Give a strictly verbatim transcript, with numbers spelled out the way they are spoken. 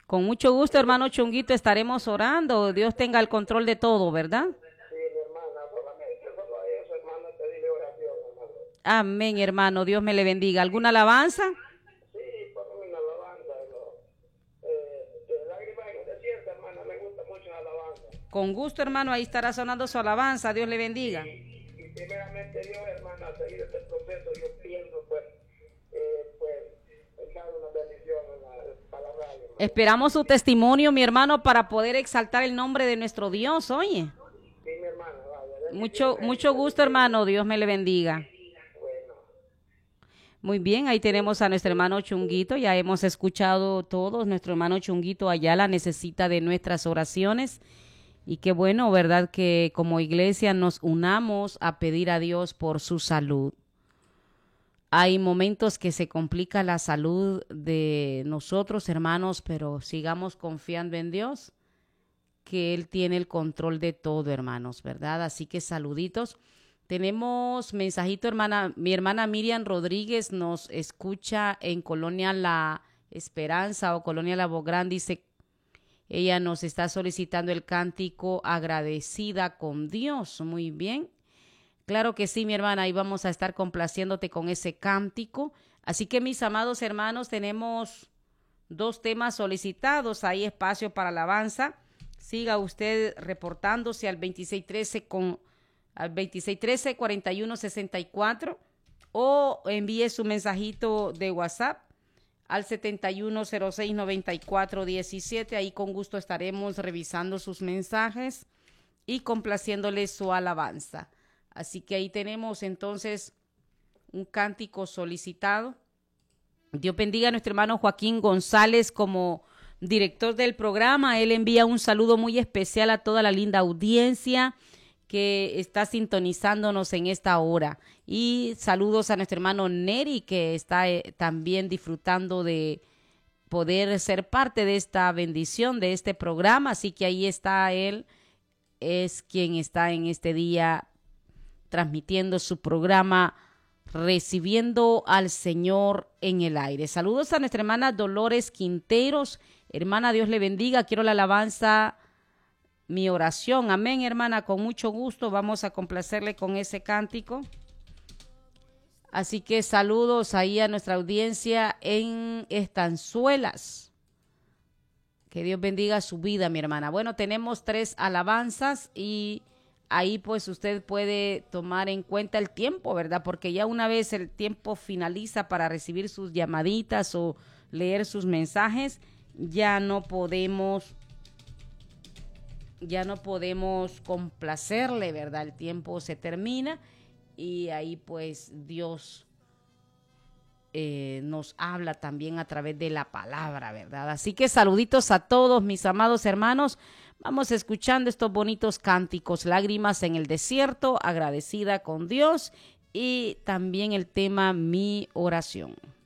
Con mucho gusto, hermano Chunguito, estaremos orando. Dios tenga el control de todo, ¿verdad? Sí, mi hermana, solamente solo a eso, hermana, pedirle oración, hermano. Amén, hermano. Dios me le bendiga. ¿Alguna alabanza? Sí, ponme una alabanza. ¿No? Eh, de lágrimas en el desierto, hermana, me gusta mucho la alabanza. Con gusto, hermano. Ahí estará sonando su alabanza. Dios le bendiga. Y, y primeramente Dios, hermana, a seguir este proceso, yo pienso, pues, eh, pues, echar una bendición en la, para la radio, hermano. Esperamos su testimonio, mi hermano, para poder exaltar el nombre de nuestro Dios. Oye. Sí, mi hermana, vaya. Mucho, mucho gusto, hermano. Dios me le bendiga. Bueno. Muy bien, ahí tenemos a nuestro hermano Chunguito. Ya hemos escuchado todos. Nuestro hermano Chunguito Ayala necesita de nuestras oraciones. Y qué bueno, ¿verdad? Que como iglesia nos unamos a pedir a Dios por su salud. Hay momentos que se complica la salud de nosotros, hermanos, pero sigamos confiando en Dios, que Él tiene el control de todo, hermanos, ¿verdad? Así que saluditos. Tenemos mensajito, hermana. Mi hermana Miriam Rodríguez nos escucha en Colonia La Esperanza o Colonia La Bográn. Dice, ella nos está solicitando el cántico Agradecida con Dios. Muy bien. Claro que sí, mi hermana, ahí vamos a estar complaciéndote con ese cántico. Así que, mis amados hermanos, tenemos dos temas solicitados. Hay espacio para alabanza. Siga usted reportándose al veintiséis trece con al veintiséis trece cuarenta y uno sesenta y cuatro o envíe su mensajito de WhatsApp al setenta y uno cero seis noventa y cuatro diecisiete. Ahí con gusto estaremos revisando sus mensajes y complaciéndole su alabanza. Así que ahí tenemos entonces un cántico solicitado. Dios bendiga a nuestro hermano Joaquín González como director del programa. Él envía un saludo muy especial a toda la linda audiencia que está sintonizándonos en esta hora. Y saludos a nuestro hermano Neri, que está eh, también disfrutando de poder ser parte de esta bendición, de este programa. Así que ahí está él, es quien está en este día transmitiendo su programa Recibiendo al Señor en el Aire. Saludos a nuestra hermana Dolores Quinteros. Hermana, Dios le bendiga. Quiero la alabanza, mi oración. Amén, hermana, con mucho gusto. Vamos a complacerle con ese cántico. Así que saludos ahí a nuestra audiencia en Estanzuelas. Que Dios bendiga su vida, mi hermana. Bueno, tenemos tres alabanzas y ahí pues usted puede tomar en cuenta el tiempo, ¿verdad? Porque ya una vez el tiempo finaliza para recibir sus llamaditas o leer sus mensajes, ya no podemos, ya no podemos complacerle, ¿verdad? El tiempo se termina y ahí pues Dios eh, nos habla también a través de la palabra, ¿verdad? Así que saluditos a todos mis amados hermanos. Vamos escuchando estos bonitos cánticos, Lágrimas en el Desierto, Agradecida con Dios y también el tema Mi Oración.